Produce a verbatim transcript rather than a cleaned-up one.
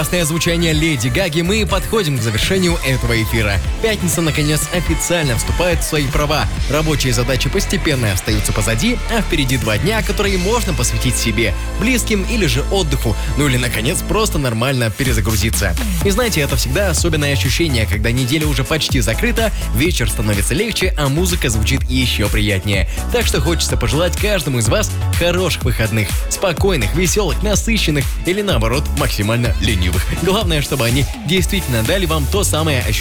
Прекрасное звучание Леди Гаги, мы подходим к завершению этого эфира. Пятница, наконец, официально вступает в свои права. Рабочие задачи постепенно остаются позади, а впереди два дня, которые можно посвятить себе, близким или же отдыху, ну или, наконец, просто нормально перезагрузиться. И знаете, это всегда особенное ощущение, когда неделя уже почти закрыта, вечер становится легче, а музыка звучит еще приятнее. Так что хочется пожелать каждому из вас хороших выходных, спокойных, веселых, насыщенных или, наоборот, максимально ленивых. Главное, чтобы они действительно дали вам то самое ощущение,